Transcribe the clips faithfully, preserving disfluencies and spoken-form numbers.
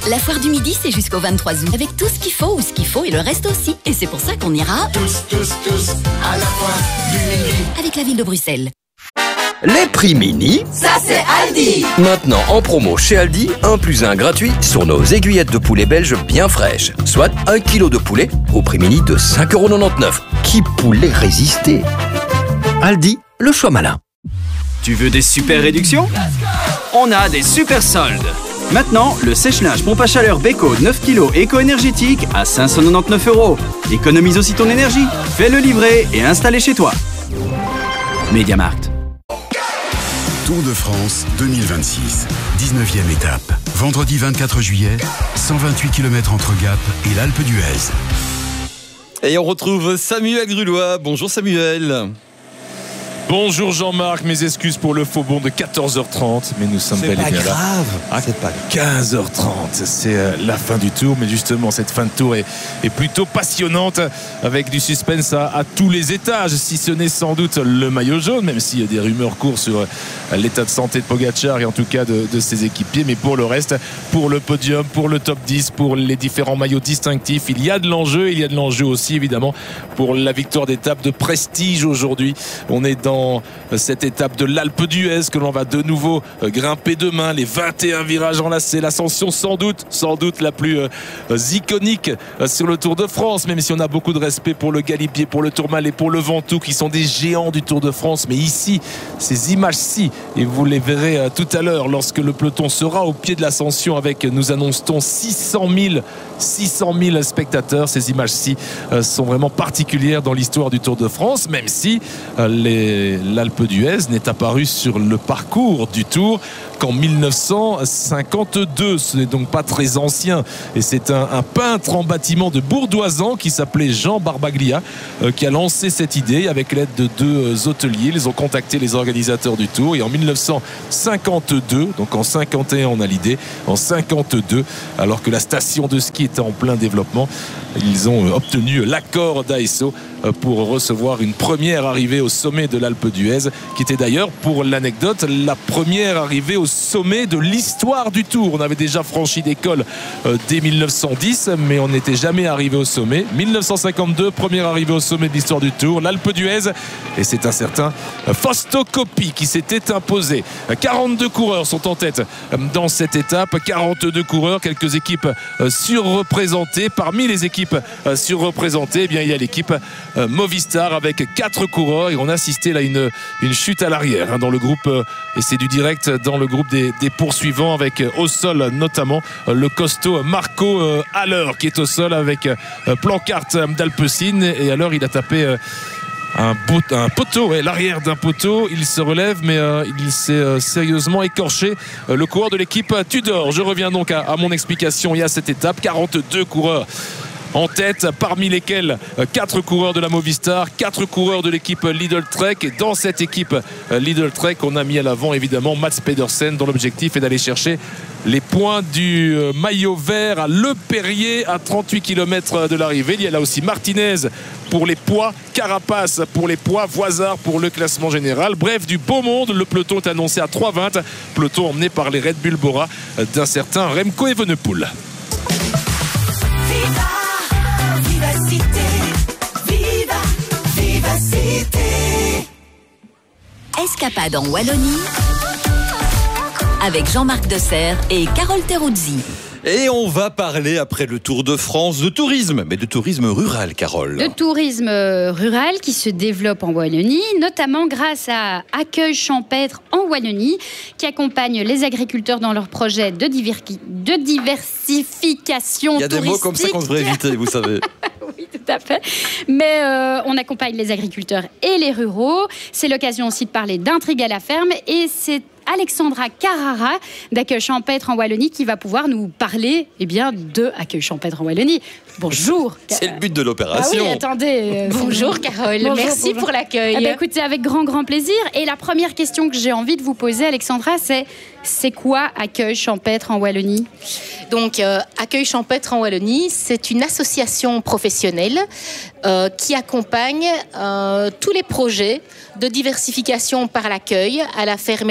La foire du midi, c'est jusqu'au vingt-trois août. Avec tout ce qu'il faut ou ce qu'il faut et le reste aussi. Et c'est pour ça qu'on ira tous, tous, tous à la foire du midi avec la ville de Bruxelles. Les prix mini, ça c'est Aldi. Maintenant en promo chez Aldi, un plus un gratuit sur nos aiguillettes de poulet belge bien fraîches. Soit un kilo de poulet au prix mini de cinq euros quatre-vingt-dix-neuf. Qui pourrait résister? Aldi, le choix malin. Tu veux des super réductions? On a des super soldes. Maintenant, le sèche-linge pompe à chaleur Beko neuf kilos éco-énergétique à cinq cent quatre-vingt-dix-neuf euros. Économise aussi ton énergie. Fais-le livrer et installer chez toi. Mediamarkt. Tour de France deux mille vingt-six, dix-neuvième étape. Vendredi vingt-quatre juillet, cent vingt-huit kilomètres entre Gap et l'Alpe d'Huez. Et on retrouve Samuel Grulois. Bonjour Samuel. Bonjour Jean-Marc, mes excuses pour le faux bond de quatorze heures trente, mais nous sommes bel et bien là. À c'est pas grave. quinze heures trente, c'est euh, la fin du tour, mais justement cette fin de tour est, est plutôt passionnante, avec du suspense à, à tous les étages, si ce n'est sans doute le maillot jaune, même s'il y a des rumeurs courent sur euh, l'état de santé de Pogacar et en tout cas de, de ses équipiers, mais pour le reste, pour le podium, pour le top dix, pour les différents maillots distinctifs, il y a de l'enjeu, il y a de l'enjeu aussi évidemment pour la victoire d'étape de prestige aujourd'hui. On est dans cette étape de l'Alpe d'Huez que l'on va de nouveau grimper demain, les vingt et un virages enlacés, l'ascension sans doute sans doute la plus euh, iconique sur le Tour de France, même si on a beaucoup de respect pour le Galibier, pour le Tourmalet, pour le Ventoux qui sont des géants du Tour de France, mais ici ces images-ci, et vous les verrez euh, tout à l'heure lorsque le peloton sera au pied de l'ascension avec, nous annonce-t-on, six cent mille spectateurs. Ces images-ci euh, sont vraiment particulières dans l'histoire du Tour de France, même si euh, les l'Alpe d'Huez n'est apparu sur le parcours du Tour qu'en mille neuf cent cinquante-deux. Ce n'est donc pas très ancien, et c'est un, un peintre en bâtiment de Bourdoisan qui s'appelait Jean Barbaglia euh, qui a lancé cette idée avec l'aide de deux euh, hôteliers. Ils ont contacté les organisateurs du Tour et en mille neuf cent cinquante-deux, donc en cinquante et un on a l'idée, en cinquante-deux, alors que la station de ski était en plein développement, ils ont obtenu l'accord d'A S O pour recevoir une première arrivée au sommet de l'Alpe d'Huez, qui était d'ailleurs, pour l'anecdote, la première arrivée au sommet de l'histoire du Tour. On avait déjà franchi des cols dès mille neuf cent dix, mais on n'était jamais arrivé au sommet. mille neuf cent cinquante-deux, première arrivée au sommet de l'histoire du Tour, l'Alpe d'Huez, et c'est un certain Fausto Coppi qui s'était imposé. quarante-deux coureurs sont en tête dans cette étape, quarante-deux coureurs, quelques équipes surreprésentées. Parmi les équipes surreprésentées, eh bien, il y a l'équipe Movistar avec quatre coureurs, et on a assisté là à une, une chute à l'arrière hein, dans le groupe, euh, et c'est du direct dans le groupe des, des poursuivants, avec euh, au sol notamment euh, le costaud Marco euh, Haller qui est au sol avec euh, Plancart d'Alpecin, et alors il a tapé euh, un, bout, un poteau, ouais, l'arrière d'un poteau. Il se relève, mais euh, il s'est euh, sérieusement écorché, euh, le coureur de l'équipe Tudor. Je reviens donc à, à mon explication. Il y a cette étape, quarante-deux coureurs en tête, parmi lesquels quatre coureurs de la Movistar, quatre coureurs de l'équipe Lidl Trek, et dans cette équipe Lidl Trek on a mis à l'avant évidemment Mats Pedersen, dont l'objectif est d'aller chercher les points du maillot vert à Le Perrier, à trente-huit kilomètres de l'arrivée. Il y a là aussi Martinez pour les poids, Carapace pour les poids, Voisard pour le classement général. Bref, du beau monde. Le peloton est annoncé à trois vingt, peloton emmené par les Red Bull Bora d'un certain Remco Evenepoel. Escapade en Wallonie avec Jean-Marc Desserre et Carole Teruzzi. Et on va parler, après le Tour de France, de tourisme, mais de tourisme rural, Carole. De tourisme rural qui se développe en Wallonie, notamment grâce à Accueil Champêtre en Wallonie, qui accompagne les agriculteurs dans leurs projets de, divers... de diversification touristique. Il y a des mots comme ça qu'on devrait éviter, vous savez. Oui, tout à fait. Mais euh, on accompagne les agriculteurs et les ruraux. C'est l'occasion aussi de parler d'intrigue à la ferme, et c'est Alexandra Carrara d'Accueil Champêtre en Wallonie qui va pouvoir nous parler eh bien, de Accueil Champêtre en Wallonie. Bonjour. C'est le but de l'opération. Ah oui, attendez. Euh, bonjour Carole, bonjour, merci bonjour. Pour l'accueil. Eh bien, écoutez, avec grand, grand plaisir. Et la première question que j'ai envie de vous poser, Alexandra, c'est c'est quoi Accueil Champêtre en Wallonie ? Donc, euh, Accueil Champêtre en Wallonie, c'est une association professionnelle euh, qui accompagne euh, tous les projets de diversification par l'accueil, à la ferme et à la campagne,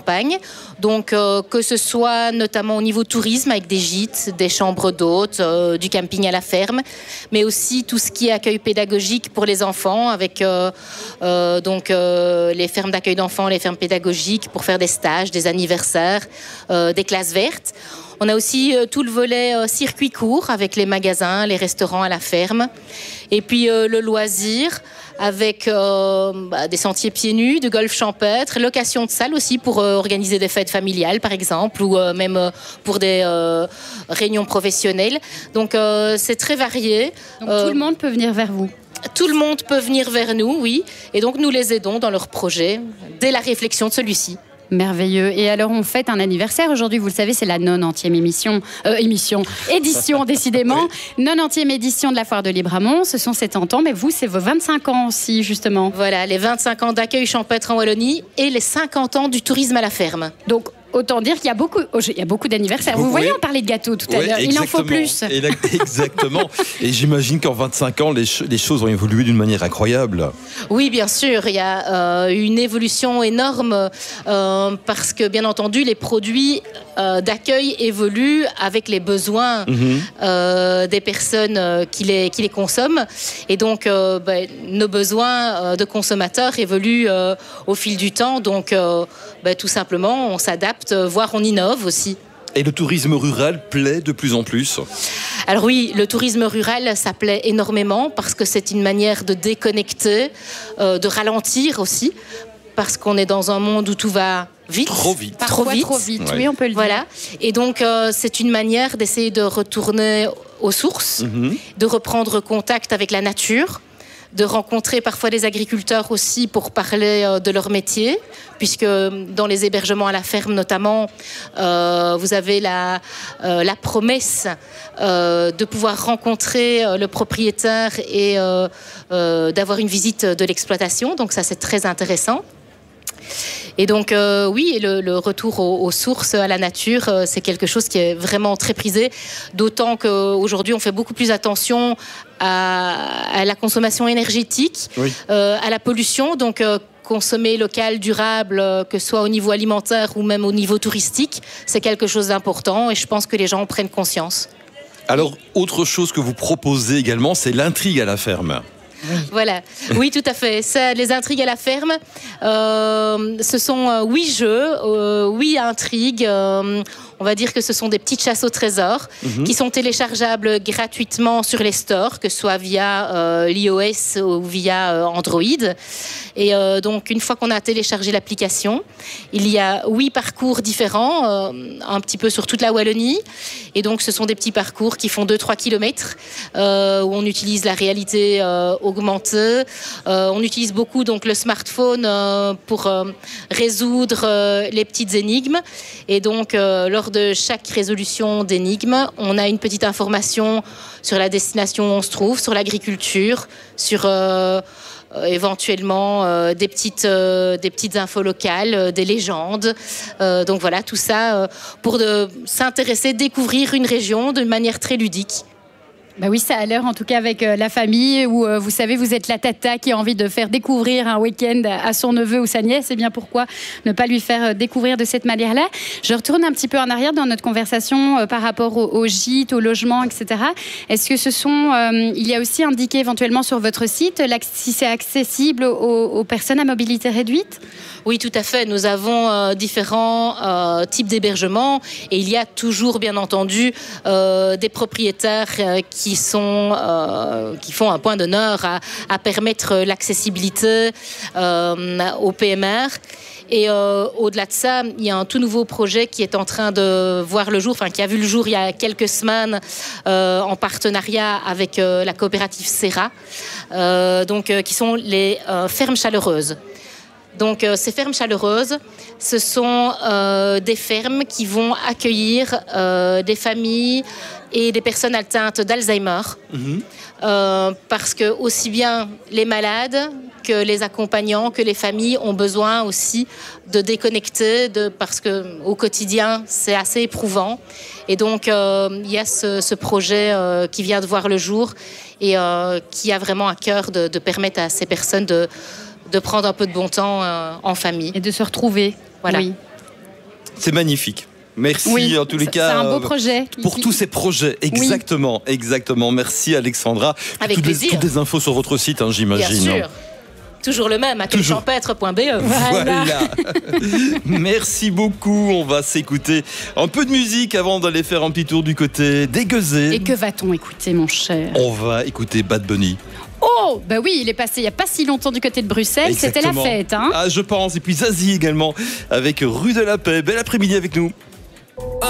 campagne. Donc, euh, que ce soit notamment au niveau tourisme, avec des gîtes, des chambres d'hôtes, euh, du camping à la ferme, mais aussi tout ce qui est accueil pédagogique pour les enfants, avec euh, euh, donc, euh, les fermes d'accueil d'enfants, les fermes pédagogiques pour faire des stages, des anniversaires, euh, des classes vertes. On a aussi euh, tout le volet euh, circuit court avec les magasins, les restaurants à la ferme. Et puis euh, le loisir avec euh, bah, des sentiers pieds nus, du golf champêtre, location de salles aussi pour euh, organiser des fêtes familiales par exemple, ou euh, même euh, pour des euh, réunions professionnelles. Donc euh, c'est très varié. Donc Euh, tout le monde peut venir vers vous. Tout le monde peut venir vers nous, oui. Et donc nous les aidons dans leurs projets dès la réflexion de celui-ci. Merveilleux. Et alors, on fête un anniversaire. Aujourd'hui, vous le savez, c'est la non-entième émission, euh, émission, édition, décidément. Oui. Non-entième édition de la Foire de Libramont. Ce sont ses cent ans, mais vous, c'est vos vingt-cinq ans aussi, justement. Voilà, les vingt-cinq ans d'accueil champêtre en Wallonie et les cinquante ans du tourisme à la ferme. Donc, autant dire qu'il y a beaucoup, oh, il y a beaucoup d'anniversaires. Vous voyez, on parlait de gâteaux tout à oui, l'heure. Il en faut plus. Et là, exactement. Et j'imagine qu'en vingt-cinq ans, les, ch- les choses ont évolué d'une manière incroyable. Oui, bien sûr. Il y a euh, une évolution énorme euh, parce que, bien entendu, les produits euh, d'accueil évoluent avec les besoins mm-hmm. euh, des personnes euh, qui, les, qui les consomment. Et donc, euh, ben, nos besoins euh, de consommateurs évoluent euh, au fil du temps. Donc, euh, ben, tout simplement, on s'adapte, voire on innove aussi. Et le tourisme rural plaît de plus en plus. Alors oui, le tourisme rural, ça plaît énormément parce que c'est une manière de déconnecter, euh, de ralentir aussi, parce qu'on est dans un monde où tout va vite. Trop vite. Trop vite. Trop vite, ouais. Oui, on peut le dire. Voilà. Et donc, euh, c'est une manière d'essayer de retourner aux sources, mm-hmm. de reprendre contact avec la nature, de rencontrer parfois des agriculteurs aussi pour parler euh, de leur métier, puisque dans les hébergements à la ferme notamment, euh, vous avez la, euh, la promesse euh, de pouvoir rencontrer euh, le propriétaire et euh, euh, d'avoir une visite de l'exploitation. Donc ça, c'est très intéressant. Et donc euh, oui, le, le retour aux, aux sources, à la nature, euh, c'est quelque chose qui est vraiment très prisé, d'autant qu'aujourd'hui on fait beaucoup plus attention à, à la consommation énergétique, oui. euh, à la pollution, donc euh, consommer local, durable, euh, que ce soit au niveau alimentaire ou même au niveau touristique, c'est quelque chose d'important et je pense que les gens en prennent conscience. Alors, autre chose que vous proposez également, c'est l'intrigue à la ferme. Oui. Voilà, oui, tout à fait. Ça, les intrigues à la ferme, euh, ce sont euh, huit jeux, euh, huit intrigues. Euh, on va dire que ce sont des petites chasses au trésor mm-hmm. qui sont téléchargeables gratuitement sur les stores, que ce soit via euh, l'iOS ou via euh, Android. Et euh, donc, une fois qu'on a téléchargé l'application, il y a huit parcours différents, euh, un petit peu sur toute la Wallonie. Et donc, ce sont des petits parcours qui font deux à trois kilomètres, euh, où on utilise la réalité euh, augmentée. Euh, on utilise beaucoup donc, le smartphone euh, pour euh, résoudre euh, les petites énigmes. Et donc, euh, lors de chaque résolution d'énigme, on a une petite information sur la destination où on se trouve, sur l'agriculture, sur euh, euh, éventuellement euh, des, petites, euh, des petites infos locales, euh, des légendes. Euh, donc voilà, tout ça euh, pour de, s'intéresser, découvrir une région de manière très ludique. Bah oui, ça a l'air en tout cas avec euh, la famille où euh, vous savez, vous êtes la tata qui a envie de faire découvrir un week-end à son neveu ou sa nièce. Et bien pourquoi ne pas lui faire euh, découvrir de cette manière-là. Je retourne un petit peu en arrière dans notre conversation euh, par rapport au, au gîte, au logement, et cetera. Est-ce que ce sont, euh, il y a aussi indiqué éventuellement sur votre site si c'est accessible aux, aux personnes à mobilité réduite ? Oui, tout à fait. Nous avons euh, différents euh, types d'hébergements et il y a toujours, bien entendu, euh, des propriétaires euh, qui sont, euh, qui font un point d'honneur à, à permettre l'accessibilité euh, au P M R. Et euh, au-delà de ça, il y a un tout nouveau projet qui est en train de voir le jour, enfin qui a vu le jour il y a quelques semaines euh, en partenariat avec euh, la coopérative Serra, euh, donc euh, qui sont les euh, fermes chaleureuses. Donc euh, ces fermes chaleureuses, ce sont euh, des fermes qui vont accueillir euh, des familles et des personnes atteintes d'Alzheimer. Mmh. Euh, parce que aussi bien les malades que les accompagnants, que les familles ont besoin aussi de déconnecter, de, parce qu'au quotidien, c'est assez éprouvant. Et donc, euh, il y a ce, ce projet euh, qui vient de voir le jour et euh, qui a vraiment à cœur de, de permettre à ces personnes de... de prendre un peu de bon temps euh, en famille. Et de se retrouver. Voilà. Oui. C'est magnifique. Merci oui, en tous les c'est, cas. C'est un beau projet. Pour qui... tous ces projets, exactement, oui. exactement. Merci Alexandra. Avec toutes plaisir. Les, toutes les infos sur votre site, hein, j'imagine. Bien sûr. Toujours le même, accueil champêtre point b e. Voilà. voilà. Merci beaucoup. On va s'écouter un peu de musique avant d'aller faire un petit tour du côté des Gueusets. Et que va-t-on écouter, mon cher? On va écouter Bad Bunny. Oh, bah oui, il est passé il n'y a pas si longtemps du côté de Bruxelles. Exactement. C'était la fête. Hein ah, je pense. Et puis Zazie également avec Rue de la Paix. Bel après-midi avec nous.